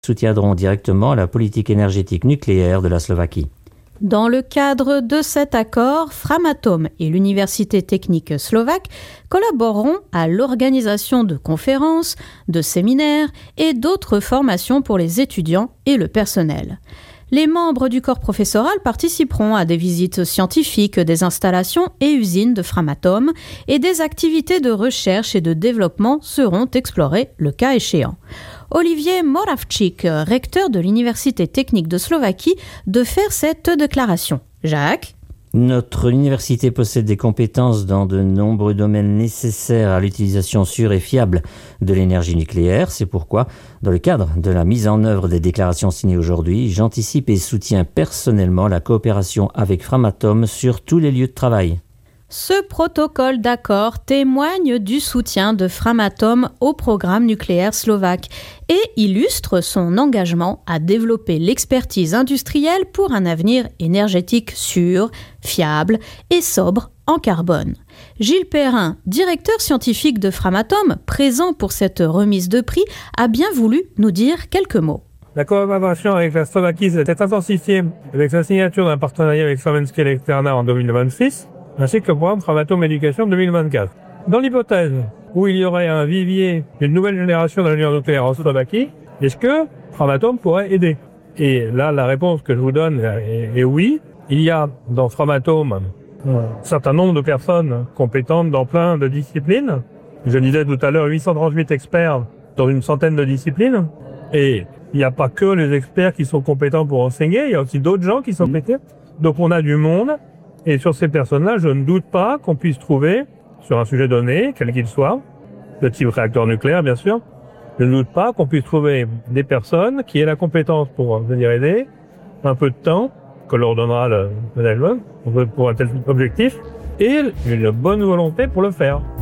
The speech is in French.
soutiendront directement la politique énergétique nucléaire de la Slovaquie. Dans le cadre de cet accord, Framatome et l'Université technique slovaque collaboreront à l'organisation de conférences, de séminaires et d'autres formations pour les étudiants et le personnel. Les membres du corps professoral participeront à des visites scientifiques des installations et usines de Framatome et des activités de recherche et de développement seront explorées le cas échéant. Olivier Moravčík, recteur de l'Université technique de Slovaquie, de faire cette déclaration. Jacques ? Notre université possède des compétences dans de nombreux domaines nécessaires à l'utilisation sûre et fiable de l'énergie nucléaire. C'est pourquoi, dans le cadre de la mise en œuvre des déclarations signées aujourd'hui, j'anticipe et soutiens personnellement la coopération avec Framatome sur tous les lieux de travail. Ce protocole d'accord témoigne du soutien de Framatome au programme nucléaire slovaque et illustre son engagement à développer l'expertise industrielle pour un avenir énergétique sûr, fiable et sobre en carbone. Gilles Perrin, directeur scientifique de Framatome, présent pour cette remise de prix, a bien voulu nous dire quelques mots. La collaboration avec la Slovaquie s'est intensifiée avec la signature d'un partenariat avec Slovensky Elektrárna en 2026. Ainsi que le programme Framatome Éducation 2024. Dans l'hypothèse où il y aurait un vivier d'une nouvelle génération d'ingénieurs nucléaires en Slovaquie, est-ce que Framatome pourrait aider ? Et là, la réponse que je vous donne est oui. Il y a dans Framatome un certain nombre de personnes compétentes dans plein de disciplines. Je disais tout à l'heure 838 experts dans une centaine de disciplines. Et il n'y a pas que les experts qui sont compétents pour enseigner, il y a aussi d'autres gens qui sont compétents. Donc on a du monde. Et sur ces personnes-là, je ne doute pas qu'on puisse trouver, sur un sujet donné, quel qu'il soit, de type réacteur nucléaire bien sûr, je ne doute pas qu'on puisse trouver des personnes qui aient la compétence pour venir aider, un peu de temps, que leur donnera le management pour un tel objectif, et une bonne volonté pour le faire.